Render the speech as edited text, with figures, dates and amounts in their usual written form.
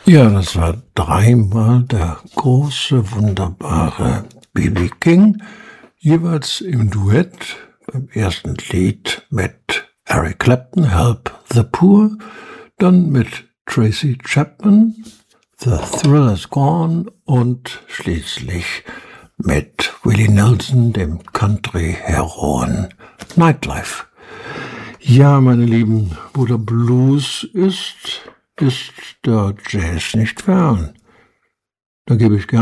Ja, das war dreimal der große, wunderbare B.B. King, jeweils im Duett beim ersten Lied mit Eric Clapton, Help the Poor, dann mit Tracy Chapman, The Thrill Is Gone und schließlich mit Willie Nelson, dem Country-Heroen Nightlife. Ja, meine Lieben, wo der Blues ist der Jazz nicht fern. Da gebe ich gerne